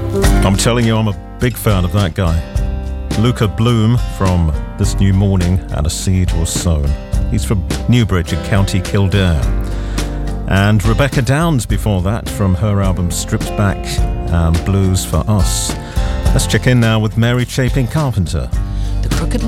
I'm telling you, I'm a big fan of that guy. Luca Bloom from This New Morning and A Seed Was Sown. He's from Newbridge in County Kildare. And Rebecca Downs before that from her album Stripped Back and Blues for Us. Let's check in now with Mary Chapin Carpenter. The crooked